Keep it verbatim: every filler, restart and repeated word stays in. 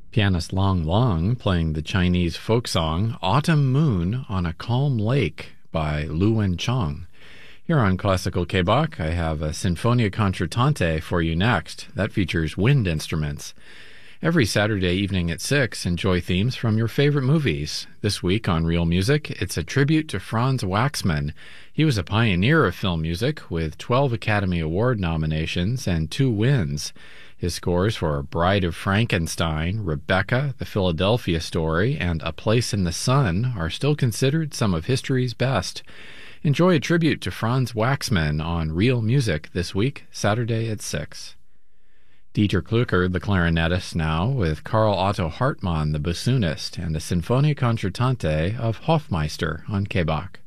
Pianist Long Long playing the Chinese folk song Autumn Moon on a Calm Lake by Lu Wen Chong. Here on Classical K-Bach, I have a Sinfonia Concertante for you next. That features wind instruments. Every Saturday evening at six, enjoy themes from your favorite movies. This week on Real Music, it's a tribute to Franz Waxman. He was a pioneer of film music with twelve Academy Award nominations and two wins. His scores for Bride of Frankenstein, Rebecca, The Philadelphia Story, and A Place in the Sun are still considered some of history's best. Enjoy a tribute to Franz Waxman on Real Music this week, Saturday at six. Dieter Klücker, the clarinetist now, with Karl Otto Hartmann, the bassoonist, and a Sinfonia Concertante of Hofmeister on K-Bach.